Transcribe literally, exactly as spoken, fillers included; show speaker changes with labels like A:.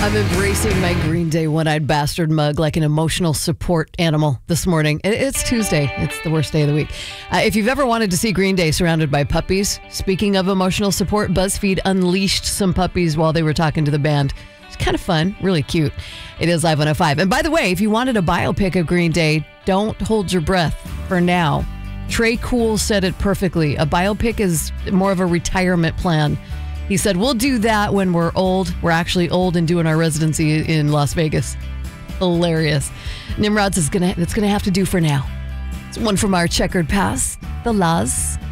A: I'm embracing my Green Day one-eyed bastard mug like an emotional support animal this morning. It- It's Tuesday. It's the worst day of the week. Uh, if you've ever wanted to see Green Day surrounded by puppies, speaking of emotional support, BuzzFeed unleashed some puppies while they were talking to the band. It's kind of fun, really cute. It is Live one oh five. And by the way, if you wanted a biopic of Green Day, don't hold your breath for now. Trey Cool said it perfectly. A biopic is more of a retirement plan. He said, we'll do that when we're old. We're actually old and doing our residency in Las Vegas. Hilarious. Nimrod's is gonna, it's going to have to do for now. It's one from our checkered past, the Laz.